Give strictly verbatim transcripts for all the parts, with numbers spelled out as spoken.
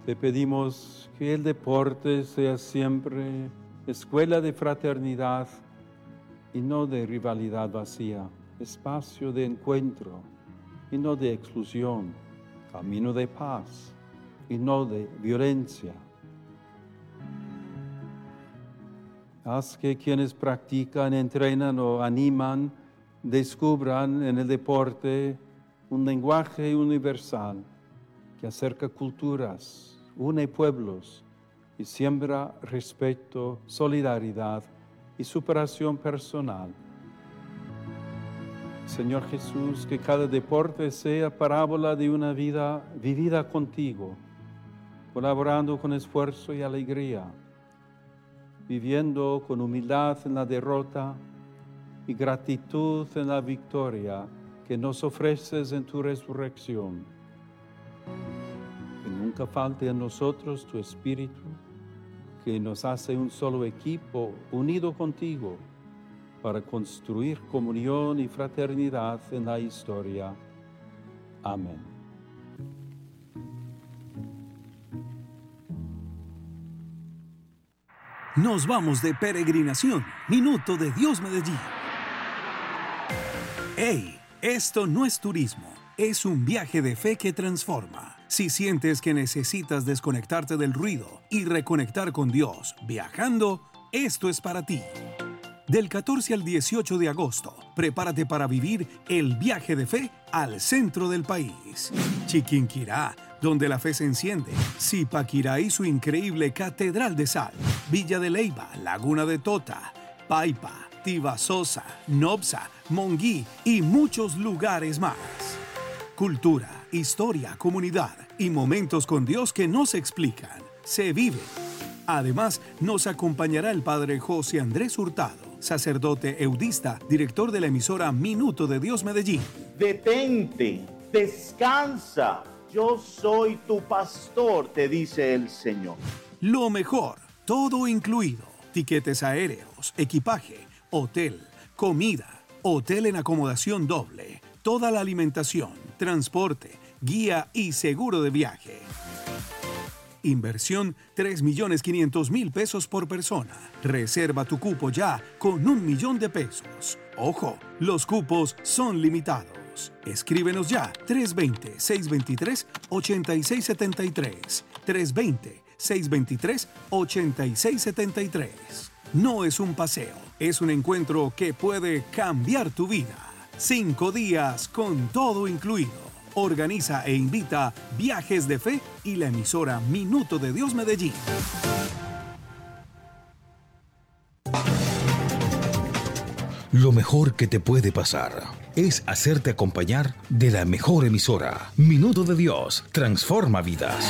Te pedimos que el deporte sea siempre escuela de fraternidad y no de rivalidad vacía, espacio de encuentro y no de exclusión, camino de paz y no de violencia. Haz que quienes practican, entrenan o animan descubran en el deporte un lenguaje universal que acerca culturas, une pueblos y siembra respeto, solidaridad y superación personal. Señor Jesús, que cada deporte sea parábola de una vida vivida contigo, colaborando con esfuerzo y alegría, viviendo con humildad en la derrota y gratitud en la victoria que nos ofreces en tu resurrección. Que nunca falte en nosotros tu espíritu, que nos hace un solo equipo unido contigo para construir comunión y fraternidad en la historia. Amén. Nos vamos de peregrinación. Minuto de Dios Medellín. ¡Hey! Esto no es turismo, es un viaje de fe que transforma. Si sientes que necesitas desconectarte del ruido y reconectar con Dios viajando, esto es para ti. Del catorce al dieciocho de agosto, prepárate para vivir el viaje de fe al centro del país. Chiquinquirá, donde la fe se enciende. Zipaquirá y su increíble Catedral de Sal. Villa de Leyva, Laguna de Tota, Paipa, Tibasosa, Nopsa, Monguí y muchos lugares más. Cultura, historia, comunidad y momentos con Dios que no se explican, se viven. Además, nos acompañará el padre José Andrés Hurtado, sacerdote eudista, director de la emisora Minuto de Dios Medellín. Detente, descansa, yo soy tu pastor, te dice el Señor. Lo mejor, todo incluido, tiquetes aéreos, equipaje, hotel, comida, hotel en acomodación doble, toda la alimentación, transporte, guía y seguro de viaje. Inversión tres millones quinientos mil pesos por persona. Reserva tu cupo ya con un millón de pesos. Ojo, los cupos son limitados. Escríbenos ya tres dos cero, seis dos tres, ocho seis siete tres. tres dos cero, seis dos tres, ocho seis siete tres. No es un paseo, es un encuentro que puede cambiar tu vida. Cinco días con todo incluido. Organiza e invita Viajes de Fe y la emisora Minuto de Dios Medellín. Lo mejor que te puede pasar es hacerte acompañar de la mejor emisora. Minuto de Dios transforma vidas.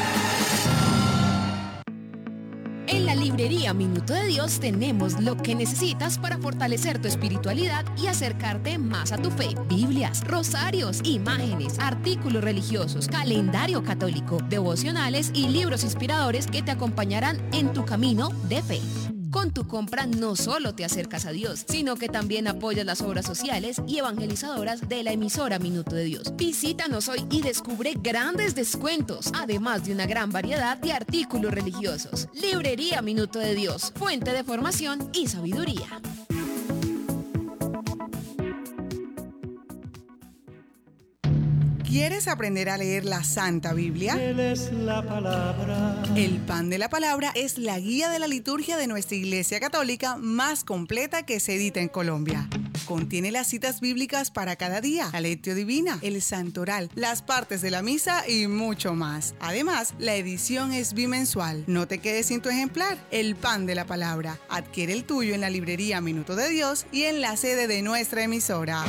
En la librería Minuto de Dios tenemos lo que necesitas para fortalecer tu espiritualidad y acercarte más a tu fe. Biblias, rosarios, imágenes, artículos religiosos, calendario católico, devocionales y libros inspiradores que te acompañarán en tu camino de fe. Con tu compra no solo te acercas a Dios, sino que también apoyas las obras sociales y evangelizadoras de la emisora Minuto de Dios. Visítanos hoy y descubre grandes descuentos, además de una gran variedad de artículos religiosos. Librería Minuto de Dios, fuente de formación y sabiduría. ¿Quieres aprender a leer la Santa Biblia? Él es la palabra. El Pan de la Palabra es la guía de la liturgia de nuestra Iglesia Católica más completa que se edita en Colombia. Contiene las citas bíblicas para cada día, la lectio divina, el santoral, las partes de la misa y mucho más. Además, la edición es bimensual. No te quedes sin tu ejemplar. El Pan de la Palabra. Adquiere el tuyo en la librería Minuto de Dios y en la sede de nuestra emisora.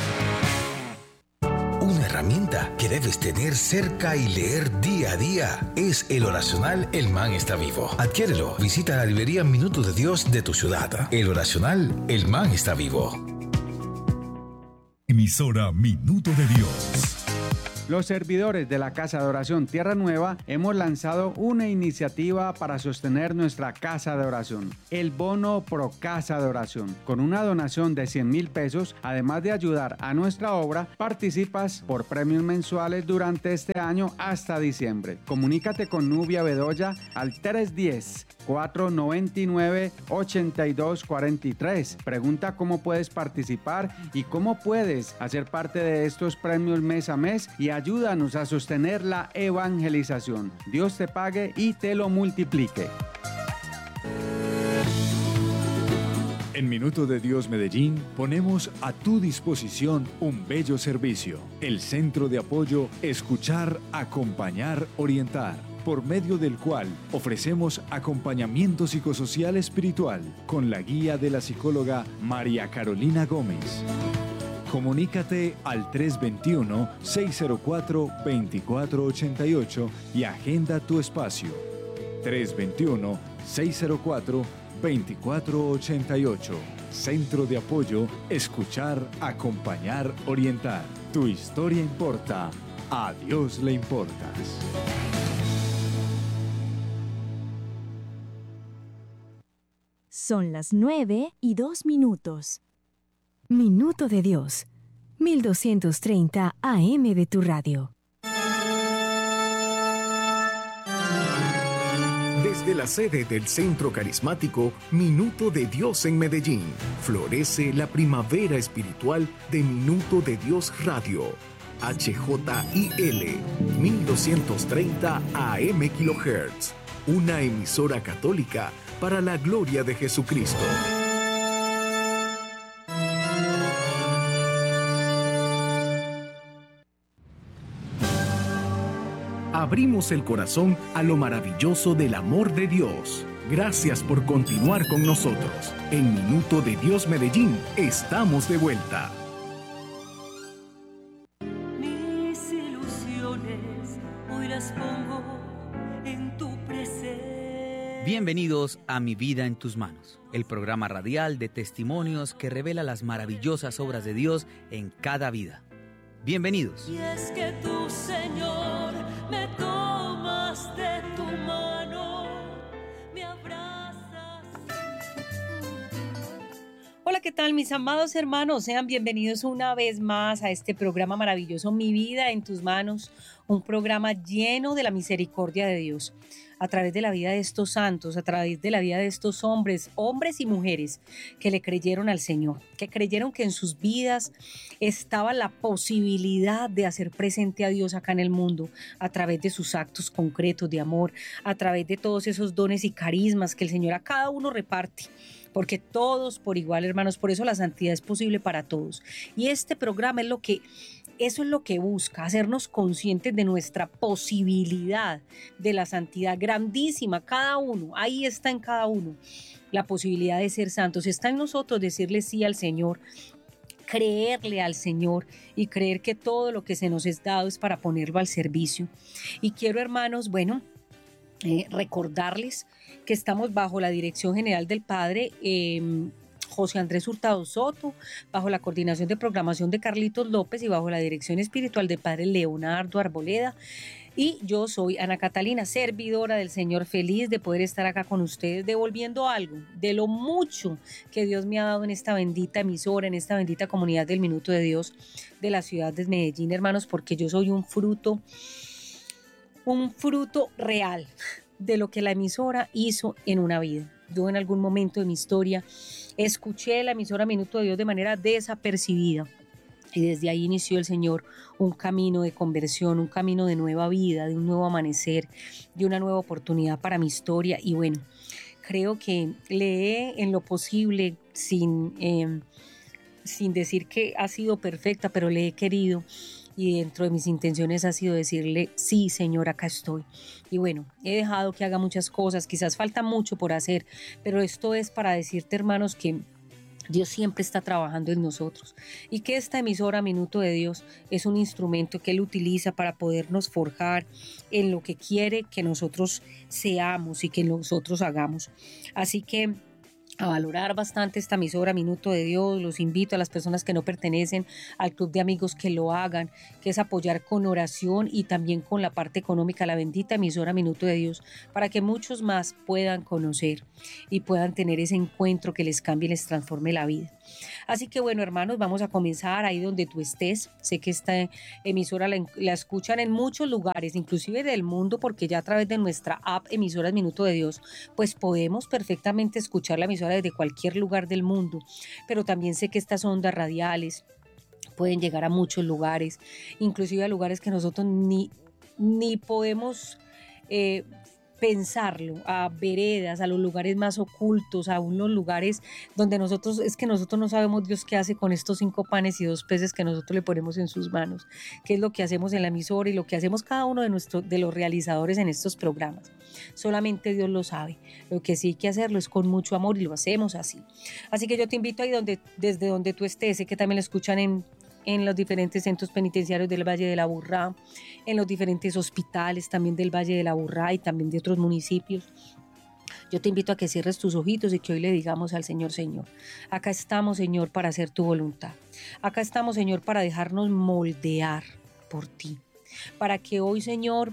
Una herramienta que debes tener cerca y leer día a día es el oracional El Man está vivo. Adquiérelo. Visita la librería Minuto de Dios de tu ciudad. El oracional El Man está vivo. Emisora Minuto de Dios. Los servidores de la Casa de Oración Tierra Nueva hemos lanzado una iniciativa para sostener nuestra Casa de Oración, el Bono Pro Casa de Oración. Con una donación de cien mil pesos, además de ayudar a nuestra obra, participas por premios mensuales durante este año hasta diciembre. Comunícate con Nubia Bedoya al tres uno cero, cuatro nueve nueve, ocho dos cuatro tres. Pregunta cómo puedes participar y cómo puedes hacer parte de estos premios mes a mes y ayúdanos a sostener la evangelización. Dios te pague y te lo multiplique. En Minuto de Dios Medellín ponemos a tu disposición un bello servicio, el Centro de Apoyo Escuchar, Acompañar, Orientar, por medio del cual ofrecemos acompañamiento psicosocial espiritual con la guía de la psicóloga María Carolina Gómez. Comunícate al tres dos uno, seis cero cuatro, dos cuatro ocho ocho y agenda tu espacio. tres dos uno, seis cero cuatro, dos cuatro ocho ocho. Centro de Apoyo Escuchar, Acompañar, Orientar. Tu historia importa. A Dios le importas. Son las nueve y dos minutos. Minuto de Dios, mil doscientos treinta A M de tu radio. Desde la sede del Centro Carismático Minuto de Dios en Medellín, florece la primavera espiritual de Minuto de Dios Radio. H J I L, mil doscientos treinta A M kilohertz. Una emisora católica para la gloria de Jesucristo. Abrimos el corazón a lo maravilloso del amor de Dios. Gracias por continuar con nosotros. En Minuto de Dios Medellín, estamos de vuelta. Mis ilusiones hoy las pongo en tu presencia. Bienvenidos a Mi Vida en Tus Manos, el programa radial de testimonios que revela las maravillosas obras de Dios en cada vida. Bienvenidos. Y es que tú, Señor, me tomas de tu mano, me abrazas. Hola, ¿qué tal, mis amados hermanos? Sean bienvenidos una vez más a este programa maravilloso, Mi Vida en Tus Manos, un programa lleno de la misericordia de Dios. A través de la vida de estos santos, a través de la vida de estos hombres, hombres y mujeres que le creyeron al Señor, que creyeron que en sus vidas estaba la posibilidad de hacer presente a Dios acá en el mundo, a través de sus actos concretos de amor, a través de todos esos dones y carismas que el Señor a cada uno reparte. Porque todos por igual, hermanos, por eso la santidad es posible para todos. Y este programa es lo que... Eso es lo que busca, hacernos conscientes de nuestra posibilidad de la santidad grandísima, cada uno, ahí está en cada uno, la posibilidad de ser santos. Está en nosotros decirle sí al Señor, creerle al Señor y creer que todo lo que se nos es dado es para ponerlo al servicio. Y quiero, hermanos, bueno, eh, recordarles que estamos bajo la dirección general del Padre eh, José Andrés Hurtado Soto, bajo la coordinación de programación de Carlitos López y bajo la dirección espiritual del Padre Leonardo Arboleda. Y yo soy Ana Catalina, servidora del Señor, feliz de poder estar acá con ustedes, devolviendo algo de lo mucho que Dios me ha dado en esta bendita emisora, en esta bendita comunidad del Minuto de Dios de la ciudad de Medellín, hermanos, porque yo soy un fruto, un fruto real de lo que la emisora hizo en una vida. Yo en algún momento de mi historia escuché la emisora Minuto de Dios de manera desapercibida y desde ahí inició el Señor un camino de conversión, un camino de nueva vida, de un nuevo amanecer, de una nueva oportunidad para mi historia. Y bueno, creo que le he en lo posible, sin, eh, sin decir que ha sido perfecta, pero le he querido. Y dentro de mis intenciones ha sido decirle, sí, Señor, acá estoy. Y bueno, he dejado que haga muchas cosas, quizás falta mucho por hacer, pero esto es para decirte, hermanos, que Dios siempre está trabajando en nosotros y que esta emisora Minuto de Dios es un instrumento que Él utiliza para podernos forjar en lo que quiere que nosotros seamos y que nosotros hagamos. Así que a valorar bastante esta emisora Minuto de Dios. Los invito a las personas que no pertenecen al club de amigos que lo hagan, que es apoyar con oración y también con la parte económica la bendita emisora Minuto de Dios, para que muchos más puedan conocer y puedan tener ese encuentro que les cambie y les transforme la vida. Así que bueno, hermanos, vamos a comenzar ahí donde tú estés. Sé que esta emisora la, la escuchan en muchos lugares, inclusive del mundo, porque ya a través de nuestra app Emisoras Minuto de Dios, pues podemos perfectamente escuchar la emisora desde cualquier lugar del mundo. Pero también sé que estas ondas radiales pueden llegar a muchos lugares, inclusive a lugares que nosotros ni, ni podemos eh, pensarlo, a veredas, a los lugares más ocultos, a unos lugares donde nosotros, es que nosotros no sabemos Dios qué hace con estos cinco panes y dos peces que nosotros le ponemos en sus manos, qué es lo que hacemos en la emisora y lo que hacemos cada uno de, nuestro, de los realizadores en estos programas. Solamente Dios lo sabe. Lo que sí hay que hacerlo es con mucho amor y lo hacemos así. Así que yo te invito ahí donde, desde donde tú estés, sé que también lo escuchan en en los diferentes centros penitenciarios del Valle de la Aburrá, en los diferentes hospitales también del Valle de la Aburrá y también de otros municipios. Yo te invito a que cierres tus ojitos y que hoy le digamos al Señor: Señor, acá estamos, Señor, para hacer tu voluntad. Acá estamos, Señor, para dejarnos moldear por ti. Para que hoy, Señor,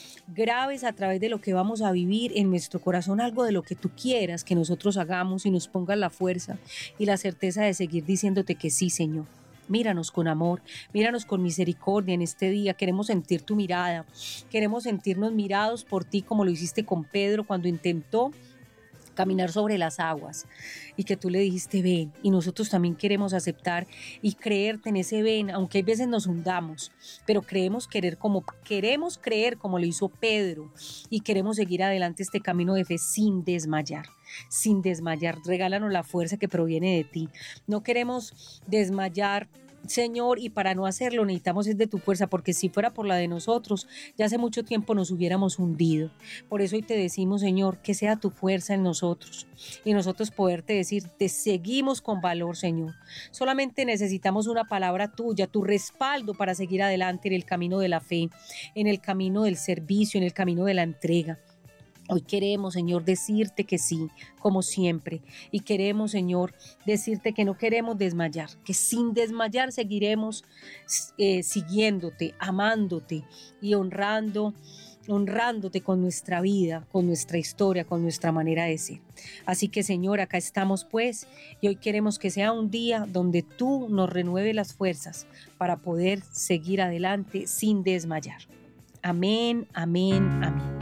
grabes a través de lo que vamos a vivir en nuestro corazón algo de lo que tú quieras que nosotros hagamos y nos pongas la fuerza y la certeza de seguir diciéndote que sí, Señor. Míranos con amor, míranos con misericordia en este día. Queremos sentir tu mirada, queremos sentirnos mirados por ti como lo hiciste con Pedro cuando intentó caminar sobre las aguas y que tú le dijiste ven, y nosotros también queremos aceptar y creerte en ese ven, aunque hay veces nos hundamos, pero creemos querer como queremos creer como lo hizo Pedro y queremos seguir adelante este camino de fe sin desmayar. Sin desmayar, regálanos la fuerza que proviene de ti. No queremos desmayar, Señor, y para no hacerlo necesitamos es de tu fuerza, porque si fuera por la de nosotros, ya hace mucho tiempo nos hubiéramos hundido. Por eso hoy te decimos, Señor, que sea tu fuerza en nosotros y nosotros poderte decir, te seguimos con valor, Señor. Solamente necesitamos una palabra tuya, tu respaldo para seguir adelante en el camino de la fe, en el camino del servicio, en el camino de la entrega. Hoy queremos, Señor, decirte que sí, como siempre. Y queremos, Señor, decirte que no queremos desmayar, que sin desmayar seguiremos eh, siguiéndote, amándote y honrando, honrándote con nuestra vida, con nuestra historia, con nuestra manera de ser. Así que, Señor, acá estamos pues, y hoy queremos que sea un día donde tú nos renueves las fuerzas para poder seguir adelante sin desmayar. Amén, amén, amén.